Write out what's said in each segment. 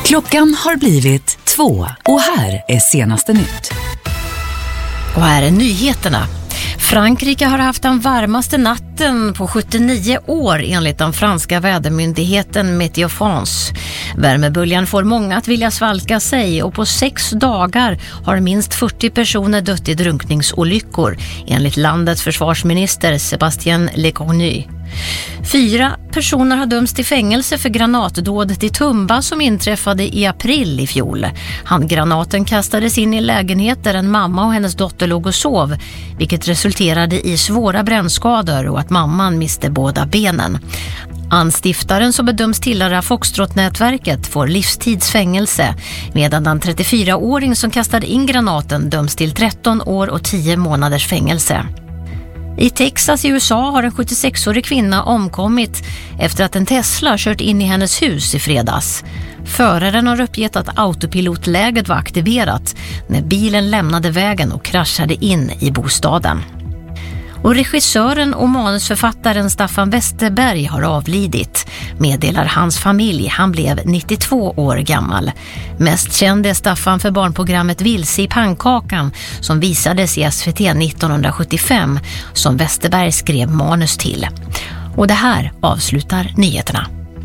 Klockan har blivit 2 och här är senaste nytt. Och här är nyheterna. Frankrike har haft den varmaste natten på 79 år enligt den franska vädermyndigheten Météo France. Värmeböljan får många att vilja svalka sig och på 6 dagar har minst 40 personer dött i drunkningsolyckor enligt landets försvarsminister Sébastien Lecornu. 4 personer har dömts till fängelse för granatdådet i Tumba som inträffade i april i fjol. Handgranaten kastades in i lägenhet där en mamma och hennes dotter låg och sov, vilket resulterade i svåra brännskador och att mamman miste båda benen. Anstiftaren som bedöms tillhöra Foxtrot-nätverket får livstidsfängelse, medan den 34-åring som kastade in granaten döms till 13 år och 10 månaders fängelse. I Texas i USA har en 76-årig kvinna omkommit efter att en Tesla kört in i hennes hus i fredags. Föraren har uppgett att autopilotläget var aktiverat när bilen lämnade vägen och kraschade in i bostaden. Och regissören och manusförfattaren Staffan Westerberg har avlidit, meddelar hans familj. Han blev 92 år gammal. Mest känd är Staffan för barnprogrammet Vilse i pannkakan som visades i SVT 1975 som Westerberg skrev manus till. Och det här avslutar nyheterna.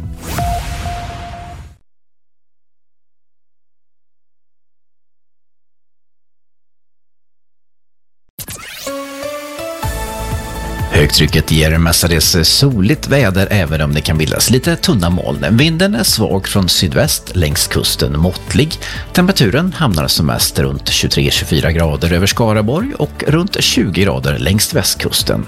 Högtrycket ger mestadels soligt väder även om det kan bildas lite tunna moln. Vinden är svag från sydväst, längs kusten måttlig. Temperaturen hamnar som mest runt 23-24 grader över Skaraborg och runt 20 grader längs västkusten.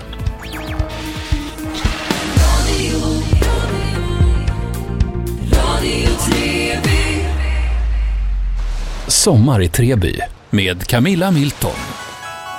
Sommar i Treby med Camilla Milton.